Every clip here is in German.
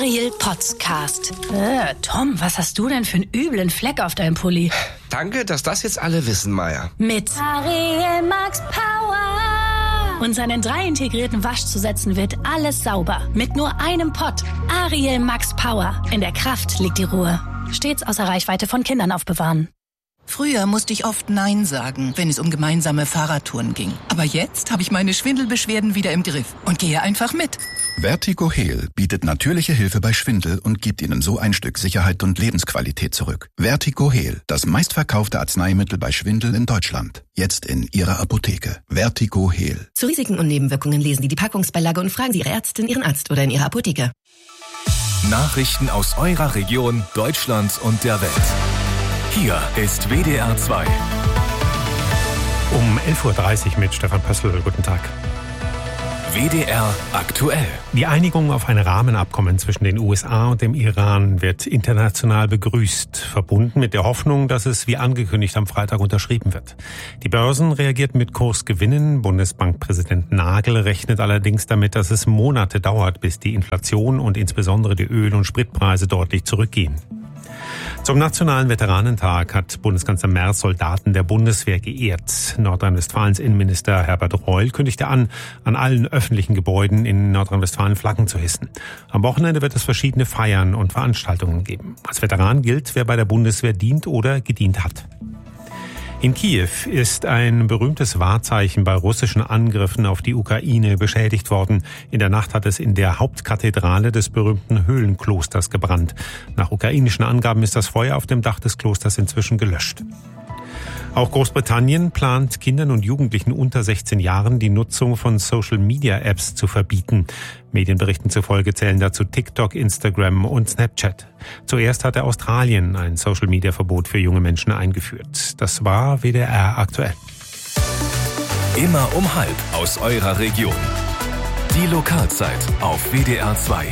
Ariel Podcast. Tom, was hast du denn für einen üblen Fleck auf deinem Pulli? Danke, dass das jetzt alle wissen, Maya. Mit Ariel Max Power. Und seinen 3 integrierten Waschzusätzen wird alles sauber. Mit nur einem Pott. Ariel Max Power. In der Kraft liegt die Ruhe. Stets außer Reichweite von Kindern aufbewahren. Früher musste ich oft Nein sagen, wenn es um gemeinsame Fahrradtouren ging. Aber jetzt habe ich meine Schwindelbeschwerden wieder im Griff und gehe einfach mit. Vertigo Heal bietet natürliche Hilfe bei Schwindel und gibt Ihnen so ein Stück Sicherheit und Lebensqualität zurück. Vertigo Heal, das meistverkaufte Arzneimittel bei Schwindel in Deutschland. Jetzt in Ihrer Apotheke. Vertigo Heal. Zu Risiken und Nebenwirkungen lesen Sie die Packungsbeilage und fragen Sie Ihre Ärztin, Ihren Arzt oder in Ihrer Apotheke. Nachrichten aus eurer Region, Deutschland und der Welt. Hier ist WDR 2. Um 11.30 Uhr mit Stefan Pössl. Guten Tag. WDR aktuell. Die Einigung auf ein Rahmenabkommen zwischen den USA und dem Iran wird international begrüßt, verbunden mit der Hoffnung, dass es wie angekündigt am Freitag unterschrieben wird. Die Börsen reagierten mit Kursgewinnen. Bundesbankpräsident Nagel rechnet allerdings damit, dass es Monate dauert, bis die Inflation und insbesondere die Öl- und Spritpreise deutlich zurückgehen. Zum Nationalen Veteranentag hat Bundeskanzler Merz Soldaten der Bundeswehr geehrt. Nordrhein-Westfalens Innenminister Herbert Reul kündigte an allen öffentlichen Gebäuden in Nordrhein-Westfalen Flaggen zu hissen. Am Wochenende wird es verschiedene Feiern und Veranstaltungen geben. Als Veteran gilt, wer bei der Bundeswehr dient oder gedient hat. In Kiew ist ein berühmtes Wahrzeichen bei russischen Angriffen auf die Ukraine beschädigt worden. In der Nacht hat es in der Hauptkathedrale des berühmten Höhlenklosters gebrannt. Nach ukrainischen Angaben ist das Feuer auf dem Dach des Klosters inzwischen gelöscht. Auch Großbritannien plant Kindern und Jugendlichen unter 16 Jahren die Nutzung von Social-Media-Apps zu verbieten. Medienberichten zufolge zählen dazu TikTok, Instagram und Snapchat. Zuerst hatte Australien ein Social-Media-Verbot für junge Menschen eingeführt. Das war WDR aktuell. Immer um 12:30 aus eurer Region. Die Lokalzeit auf WDR 2.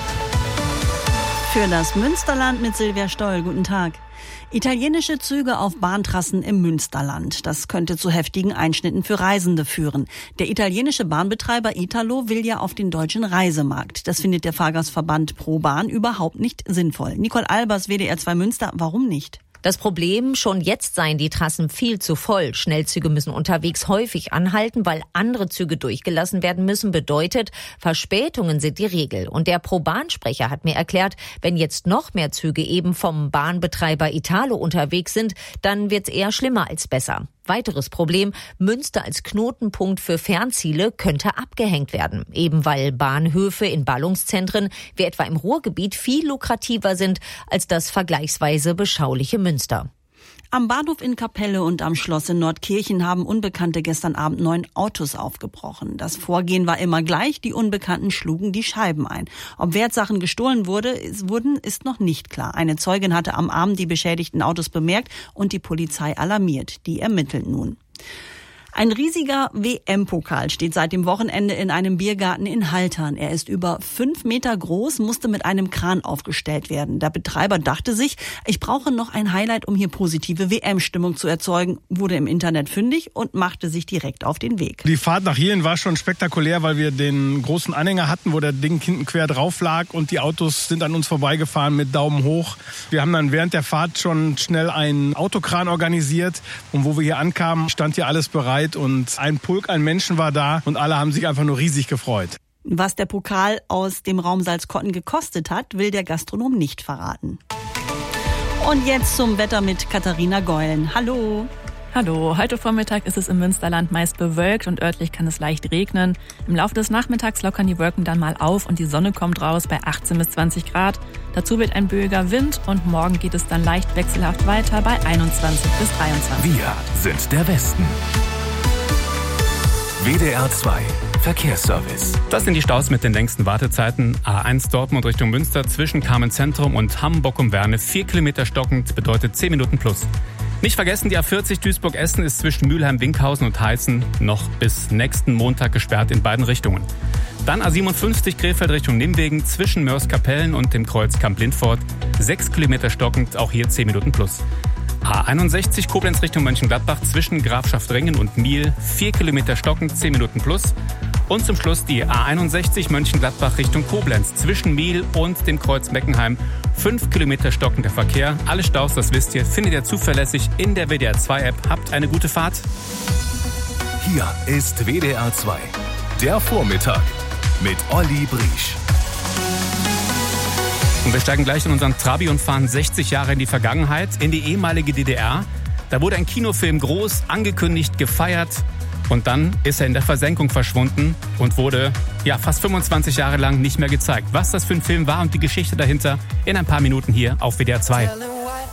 Für das Münsterland mit Silvia Stoll. Guten Tag. Italienische Züge auf Bahntrassen im Münsterland. Das könnte zu heftigen Einschnitten für Reisende führen. Der italienische Bahnbetreiber Italo will ja auf den deutschen Reisemarkt. Das findet der Fahrgastverband ProBahn überhaupt nicht sinnvoll. Nicole Albers, WDR 2 Münster, warum nicht? Das Problem, schon jetzt seien die Trassen viel zu voll. Schnellzüge müssen unterwegs häufig anhalten, weil andere Züge durchgelassen werden müssen. Bedeutet, Verspätungen sind die Regel. Und der ProBahn-Sprecher hat mir erklärt, wenn jetzt noch mehr Züge eben vom Bahnbetreiber Italo unterwegs sind, dann wird's eher schlimmer als besser. Weiteres Problem, Münster als Knotenpunkt für Fernziele könnte abgehängt werden. Eben weil Bahnhöfe in Ballungszentren wie etwa im Ruhrgebiet viel lukrativer sind als das vergleichsweise beschauliche Münster. Am Bahnhof in Kapelle und am Schloss in Nordkirchen haben Unbekannte gestern Abend 9 Autos aufgebrochen. Das Vorgehen war immer gleich, die Unbekannten schlugen die Scheiben ein. Ob Wertsachen gestohlen wurden, ist noch nicht klar. Eine Zeugin hatte am Abend die beschädigten Autos bemerkt und die Polizei alarmiert. Die ermittelt nun. Ein riesiger WM-Pokal steht seit dem Wochenende in einem Biergarten in Haltern. Er ist über 5 Meter groß, musste mit einem Kran aufgestellt werden. Der Betreiber dachte sich, ich brauche noch ein Highlight, um hier positive WM-Stimmung zu erzeugen, wurde im Internet fündig und machte sich direkt auf den Weg. Die Fahrt nach hierhin war schon spektakulär, weil wir den großen Anhänger hatten, wo der Ding hinten quer drauf lag und die Autos sind an uns vorbeigefahren mit Daumen hoch. Wir haben dann während der Fahrt schon schnell einen Autokran organisiert und wo wir hier ankamen, stand hier alles bereit. Und ein Pulk an Menschen war da und alle haben sich einfach nur riesig gefreut. Was der Pokal aus dem Raum Salzkotten gekostet hat, will der Gastronom nicht verraten. Und jetzt zum Wetter mit Katharina Geulen. Hallo. Hallo, heute Vormittag ist es im Münsterland meist bewölkt und örtlich kann es leicht regnen. Im Laufe des Nachmittags lockern die Wolken dann mal auf und die Sonne kommt raus bei 18 bis 20 Grad. Dazu wird ein böiger Wind und morgen geht es dann leicht wechselhaft weiter bei 21 bis 23 Wir sind der Westen. WDR 2 Verkehrsservice. Das sind die Staus mit den längsten Wartezeiten. A1 Dortmund Richtung Münster zwischen Kamenz-Zentrum und Hamm-Bockum-Werne 4 Kilometer stockend, bedeutet 10 Minuten plus. Nicht vergessen, die A40 Duisburg-Essen ist zwischen Mülheim-Winkhausen und Heißen noch bis nächsten Montag gesperrt in beiden Richtungen. Dann A57 Krefeld Richtung Nimwegen zwischen Mörs-Kapellen und dem Kreuz Kamp-Lindfort 6 Kilometer stockend, auch hier 10 Minuten plus. A61 Koblenz Richtung Mönchengladbach zwischen Grafschaft Ringen und Miel 4 Kilometer stockend, 10 Minuten plus. Und zum Schluss die A61 Mönchengladbach Richtung Koblenz zwischen Miel und dem Kreuz Meckenheim. 5 Kilometer stockender Verkehr. Alle Staus, das wisst ihr, findet ihr zuverlässig in der WDR 2 App. Habt eine gute Fahrt. Hier ist WDR 2. Der Vormittag mit Olli Briesch. Und wir steigen gleich in unseren Trabi und fahren 60 Jahre in die Vergangenheit, in die ehemalige DDR. Da wurde ein Kinofilm groß angekündigt, gefeiert. Und dann ist er in der Versenkung verschwunden und wurde fast 25 Jahre lang nicht mehr gezeigt. Was das für ein Film war und die Geschichte dahinter in ein paar Minuten hier auf WDR 2.